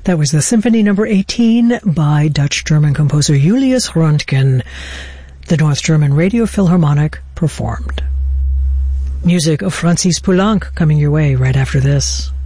That was the Symphony No. 18 by Dutch-German composer Julius Röntgen. The North German Radio Philharmonic performed. Music of Francis Poulenc coming your way right after this.